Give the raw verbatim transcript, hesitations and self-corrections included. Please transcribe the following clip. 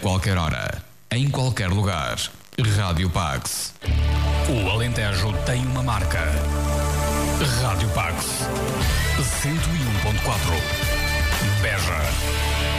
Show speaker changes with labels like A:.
A: qualquer hora, em qualquer lugar. Rádio Pax. O Alentejo tem uma marca. Rádio Pax. cento e um ponto quatro. Beja.